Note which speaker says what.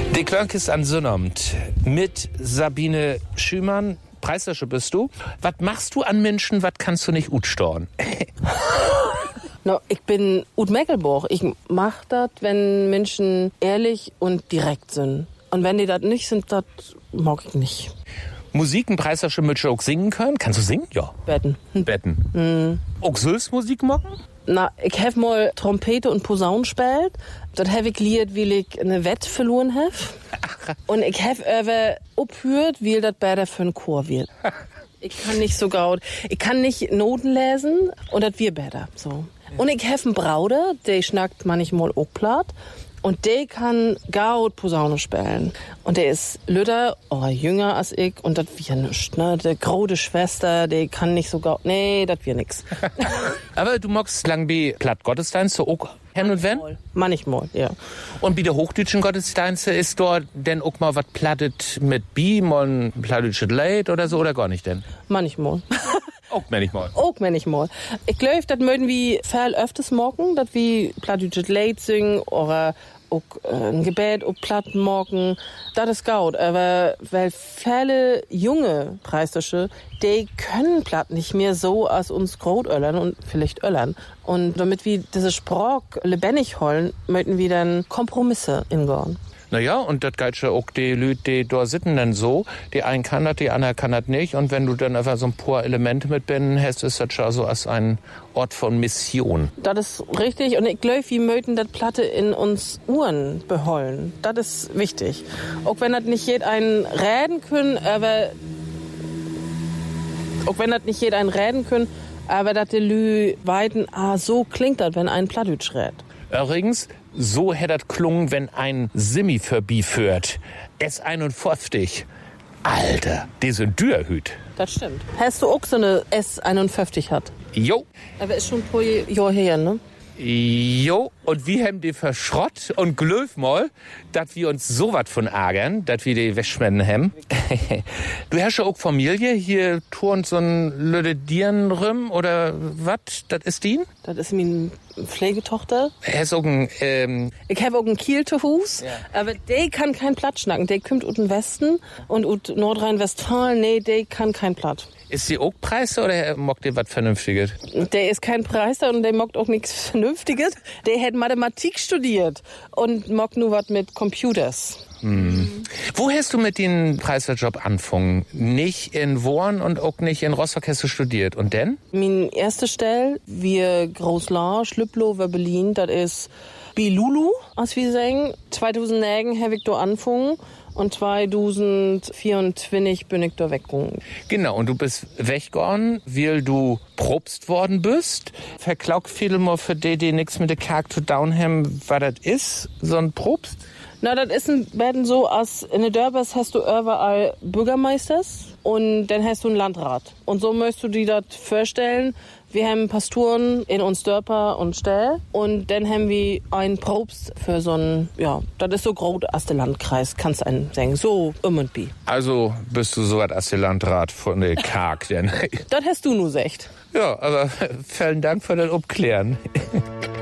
Speaker 1: Die Klönk ist an Sünnamt mit Sabine Schümann. Preislersche bist du. Was machst du an Menschen, was kannst du nicht utstorn?
Speaker 2: No, ich bin ut Meckelburg. Ich mach das, wenn Menschen ehrlich und direkt sind. Und wenn die das nicht sind, das mag ich nicht.
Speaker 1: Musiken, Preislersche mit auch singen können? Kannst du singen? Ja.
Speaker 2: Betten.
Speaker 1: Auch Sülz Musik machen?
Speaker 2: Na, ich hab mal Trompete und Posaun gespielt. Das hab ich liert, weil ich eine Wette verloren hab. Und ich hab aber abgehört, wie das besser für einen Chor wird. Ich kann nicht so gut. Ich kann nicht Noten lesen und das wird besser. So. Und ich hab einen Bruder, der schnackt manchmal auch platt. Und der kann gut Posaune spielen. Und der ist lüder oder jünger als ich. Und das wird nichts, ne? Die große Schwester, die kann nicht so gut. Nee, das wird nix.
Speaker 1: Aber du magst lang wie platt Gottesdienst, so auch hin und wenn?
Speaker 2: Manchmal, ja.
Speaker 1: Und wie der hochdeutschen Gottesdienst ist dort denn auch mal was plattet mit B, mal ein plattisches Lied oder so, oder gar nicht denn?
Speaker 2: Manchmal.
Speaker 1: Auch manchmal.
Speaker 2: Auch manchmal. Ich glaube, das möchten wir viel öfters morgen, dass wir plattisches Lied singen oder auch ein Gebet auf Platten morgen. Das ist gut. Aber weil viele junge Preislersche, die können platt nicht mehr so als uns Großöllern und vielleicht Öllern. Und damit wir diese Sprache lebendig holen, möchten wir dann Kompromisse ingehen.
Speaker 1: Naja, und das geht schon auch die Leute, die da sitzen dann so. Die einen kann das, die andere kann das nicht. Und wenn du dann einfach so ein paar Elemente mitbinden hast, ist das schon so als ein Ort von Mission.
Speaker 2: Das ist richtig. Und ich glaube, wir möchten das Platte in uns Uhren beholen. Das ist wichtig. Auch wenn das nicht jeder einen reden können, aber dass die Lü weiten, so klingt das, wenn ein Plattdeutsch redet.
Speaker 1: Übrigens, so hätte das klungen, wenn ein Simi vorbeiführt. S51. Alter, die sind Dürrhüt.
Speaker 2: Das stimmt. Hast du auch so eine S51 hat?
Speaker 1: Jo.
Speaker 2: Aber ist schon ein paar Jahre her, ne?
Speaker 1: Jo, und wir haben die verschrott und glöf mal, dass wir uns so wat von ärgern, dass wir die wegschmetten haben. Du hast ja auch Familie, hier turnt so ein Löde Dieren oder wat? Das ist die?
Speaker 2: Das ist meine Pflegetochter.
Speaker 1: Hast auch ein,
Speaker 2: Ich habe auch einen Kiel zu Fuß, ja. Aber der kann kein Platt schnacken. Der kommt aus dem Westen und aus Nordrhein-Westfalen, nee, der kann kein Platt.
Speaker 1: Ist die auch Preiser oder mockt ihr was Vernünftiges?
Speaker 2: Der ist kein Preiser und der mockt auch nichts Vernünftiges. Der hat Mathematik studiert und mockt nur was mit Computers.
Speaker 1: Wo hast du mit dem Preislerjob angefangen? Nicht in Worn und auch nicht in Rostock hast du studiert. Und denn?
Speaker 2: Meine erste Stelle, wie Großlar, Schlüpplo, Berlin, das ist Bilulu, als wir sagen. 2009 habe ich da angefangen. Und 2024 bin ich da weggegangen.
Speaker 1: Genau, und du bist weggegangen, weil du Probst worden bist. Verklaug viel mal für die nichts mit der Kark zu tun haben, was das ist, so ein Probst?
Speaker 2: Na, das ist werden so, als in den Dörfern hast du überall Bürgermeisters und dann hast du einen Landrat. Und so möchtest du dir das vorstellen. Wir haben Pastoren in uns Dörfer und Städte und dann haben wir einen Probst für so ein, ja, das ist so groß als der Landkreis, kannst du einen sagen, so irgendwie.
Speaker 1: Also bist du so was als der Landrat von der Kark, denn?
Speaker 2: Das hast du nur gesagt.
Speaker 1: Ja, aber vielen Dank für das Abklären.